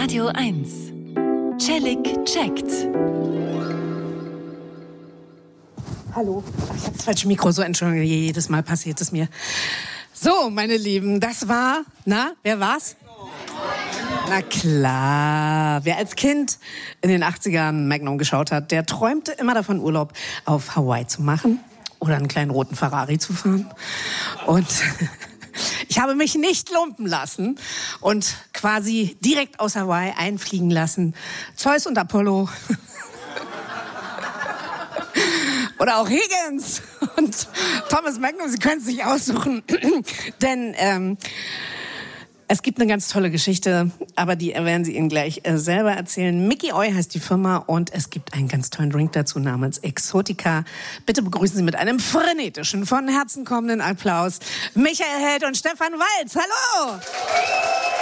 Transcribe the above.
Radio 1. Celik checkt. Hallo. Ach, ich habe das falsche Mikro, so Entschuldigung, jedes Mal passiert es mir. So, meine Lieben, das war, wer war's? Na klar, wer als Kind in den 80ern Magnum geschaut hat, der träumte immer davon, Urlaub auf Hawaii zu machen oder einen kleinen roten Ferrari zu fahren. Und ich habe mich nicht lumpen lassen und quasi direkt aus Hawaii einfliegen lassen. Zeus und Apollo. Oder auch Higgins und Thomas Magnum, Sie können es sich aussuchen. Denn es gibt eine ganz tolle Geschichte, aber die werden Sie Ihnen gleich selber erzählen. Mickey Oy heißt die Firma und es gibt einen ganz tollen Drink dazu namens Exotica. Bitte begrüßen Sie mit einem frenetischen, von Herzen kommenden Applaus Michael Held und Stefan Walz. Hallo!